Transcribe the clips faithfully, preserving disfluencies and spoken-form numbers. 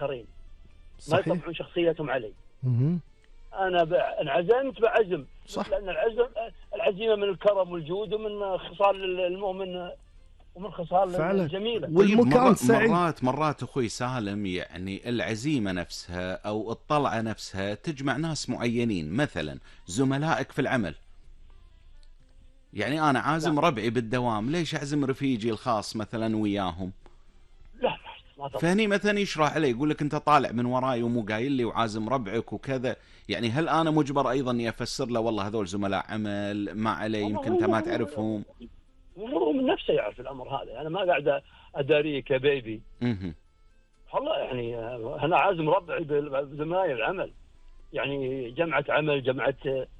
الآخرين، ما يطبعون شخصيتهم علي. مم. أنا انعزمت بعزم، صح. لأن العزم العزيمة من الكرم والجود ومن خصال المؤمن ومن خصال فعلا. الجميلة. والمكان مرات سعيد. مرات مرات أخوي سالم، يعني العزيمة نفسها أو الطلعة نفسها تجمع ناس معينين، مثلا زملائك في العمل. يعني أنا عازم لا. ربعي بالدوام، ليش أعزم رفيجي الخاص مثلا وياهم؟ لا ما طبعا. فهني مثلا يشرح علي، يقول لك أنت طالع من وراي ومو قايل لي وعازم ربعك وكذا. يعني هل أنا مجبر أيضا إني أفسر له والله هذول زملاء عمل ما علي، يمكن أنت ما تعرفهم؟ هو من نفسه يعرف الأمر هذا، أنا ما قاعد أداريك يا بيبي. اها والله يعني أنا عازم ربعي بزمايل العمل، يعني جمعة عمل، جمعة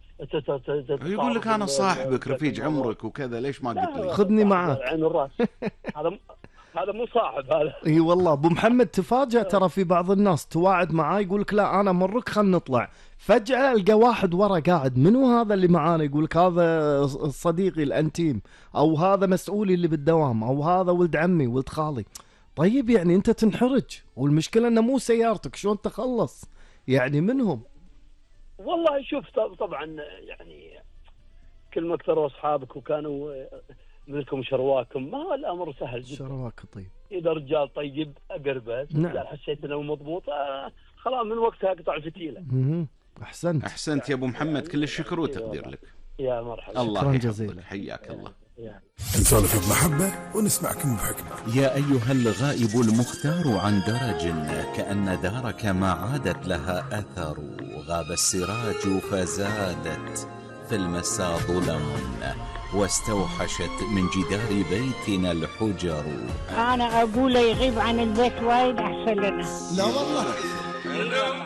يقول لك أنا صاحبك رفيج عمرك وكذا، ليش ما قلت لي؟ خذني معاك. عين الراس. هذا هذا مو صاحب هذا. اي والله ابو محمد تفاجأ ترى في بعض الناس تواعد معاه يقول لك لا انا مرك خلنا نطلع، فجأة القى واحد ورا قاعد، منو هذا اللي معانا؟ يقول لك هذا صديقي الانتيم، او هذا مسؤولي اللي بالدوام، او هذا ولد عمي ولد خالي. طيب يعني انت تنحرج، والمشكلة انه مو سيارتك، شلون تخلص يعني منهم؟ والله شوف طبعا يعني كل ما كثروا اصحابك وكانوا منكم شرواكم، ما هو الامر سهل جدا. شرواك طيب. اذا رجال طيب اقربه، نعم. رجال حسيت انه مضبوط آه خلاص من وقتها اقطع الفتيله. اها احسنت. احسنت يا ابو محمد، كل الشكر والتقدير لك. يا مرحبا. الله يحفظك، حياك الله. نسولف بمحبة ونسمعكم بحكمة. يا أيها الغائب المختار عن درج، كأن دارك ما عادت لها أثر. غاب السراج فزادت في المساء ظلم، واستوحشت من جدار بيتنا الحجر. أنا أقول يغيب عن البيت وايد أحسن لنا. لا والله.